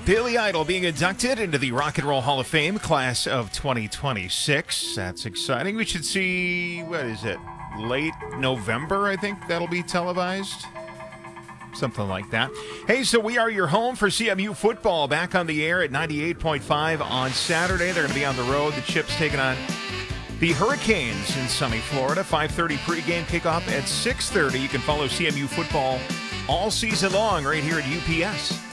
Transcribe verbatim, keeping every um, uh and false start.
Billy Idol being inducted into the Rock and Roll Hall of Fame class of twenty twenty-six. That's exciting. We should see, what is it, late November, I think that'll be televised. Something like that. Hey, so we are your home for C M U football, back on the air at ninety-eight point five on Saturday. They're going to be on the road. The Chips taking on the Hurricanes in sunny Florida. five thirty pregame, kickoff at six thirty. You can follow C M U football all season long right here at U P S.